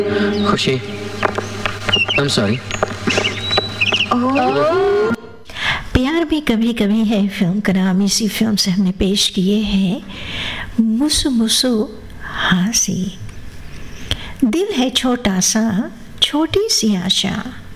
खुशी, I'm sorry. प्यार भी कभी कभी है फिल्म का नाम। इसी फिल्म से हमने पेश किए हैं मुसु मुसु हासी। दिल है छोटा सा, छोटी सी आशा,